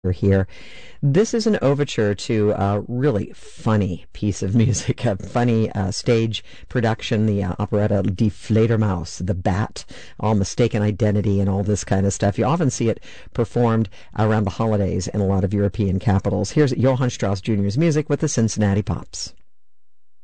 here. This is an overture to a really funny piece of music, a funny stage production, the operetta Die Fledermaus, the bat, all mistaken identity and all this kind of stuff. You often see it performed around the holidays in a lot of European capitals. Here's Johann Strauss Jr.'s music with the Cincinnati Pops.